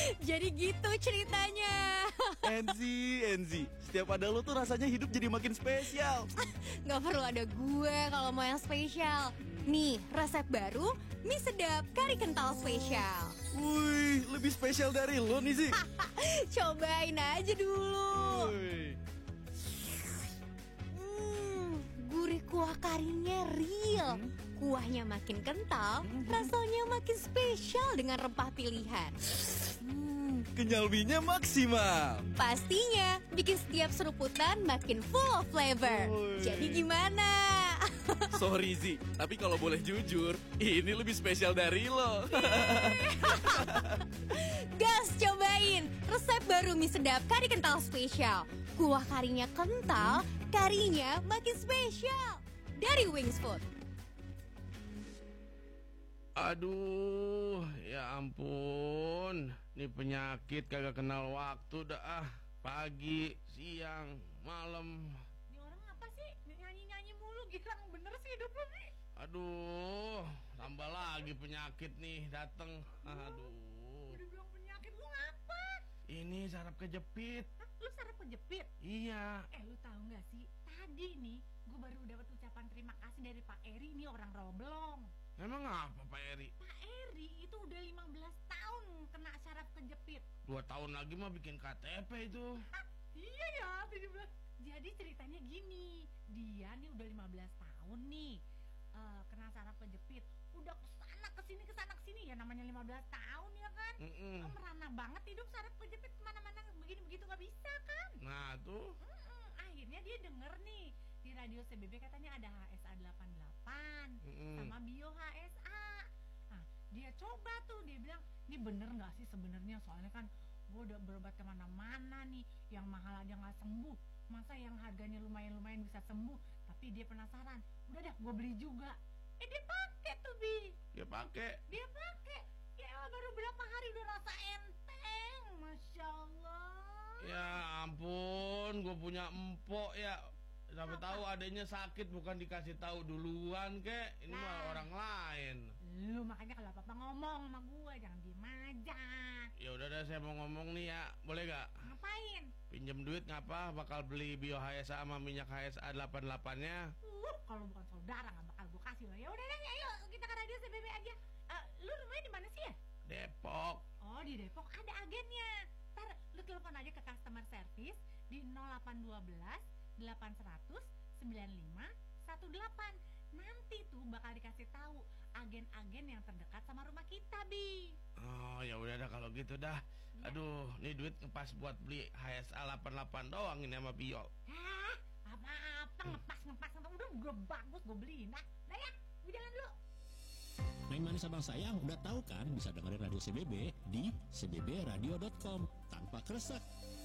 Jadi gitu ceritanya. Enzi, setiap ada lo tuh rasanya hidup jadi makin spesial. Gak perlu ada gue kalau mau yang spesial. Nih, resep baru mie sedap kari kental spesial. Wih, lebih spesial dari lo nih sih. Cobain aja dulu. Wih. Gurih kuah karinya real. Kuahnya makin kental, rasanya makin spesial dengan rempah pilihan. Kenyal mie-nya maksimal. Pastinya bikin setiap seruputan makin full of flavor. Woi. Jadi gimana? Sorry Zi, tapi kalau boleh jujur, ini lebih spesial dari lo. Gas, cobain resep baru mie sedap kari kental spesial. Kuah karinya kental, karinya makin spesial. Dari Wings Food. Aduh, ya ampun. Ini penyakit kagak kenal waktu dah. Pagi, siang, malam. Ini orang apa sih? Nyanyi-nyanyi mulu, gila bener sih hidup lu nih. Aduh, tambah lagi penyakit nih dateng. Aduh. Udah bilang penyakit lu ngapa? Ini saraf kejepit. Hah? Lu sarap kejepit? Iya. Lu tahu nggak sih? Tadi nih, gue baru dapat ucapan terima kasih dari Pak Eri, nih orang Roblong. Emang apa Pak Eri? Pak Eri itu udah 15 tahun kena saraf kejepit. 2 tahun lagi mah bikin KTP itu. Hah? Iya ya, 17. Jadi ceritanya gini, dia nih udah 15 tahun nih kena saraf kejepit. Udah kesana kesini ya, namanya 15 tahun ya kan. Oh, merana banget hidup saraf kejepit, kemana-mana begini begitu nggak bisa kan. Nah tuh. Akhirnya dia denger nih di radio CBB katanya ada HSA 88 sama Bio HSA. Nah, dia coba tuh, dia bilang, ini bener nggak sih sebenarnya, soalnya kan gue udah berobat kemana-mana nih, yang mahal aja nggak sembuh, masa yang harganya lumayan bisa sembuh. Tapi dia penasaran, udah dah gue beli juga. Dia pakai tuh Bi. Dia pakai. Ya baru berapa hari udah rasa enteng, Masya Allah. Ya ampun, gue punya empok ya. Sampai tahu adanya sakit bukan dikasih tahu duluan kek. Ini mah orang lain. Lu makanya kalau apa-apa ngomong sama gue, jangan diem aja. Ya udah deh, saya mau ngomong nih ya. Boleh gak? Ngapain? Pinjem duit ngapa? Bakal beli Bio HSA sama minyak HSA 88-nya. Kalau bukan saudara nggak bakal gue kasih lo. Ya udah deh, ayo kita ke radio CBB aja. Lu rumahnya di mana sih ya? Depok. Oh, di Depok ada agennya. Ntar lu telepon aja ke customer service di 0812 800 9518. Nanti tuh bakal dikasih tahu agen-agen yang terdekat sama rumah kita, Bi. Oh, ya udah dah kalau gitu dah. Ya. Aduh, nih duit ngepas buat beli HSA 88 doang ini sama Bio. Hah? Apa-apa ngepas udah gue bagus gue beliin. Dah ya, gue jalan dulu. Neng Manis Abang Sayang udah tahu kan bisa dengerin radio CBB di cbbradio.com tanpa kresek.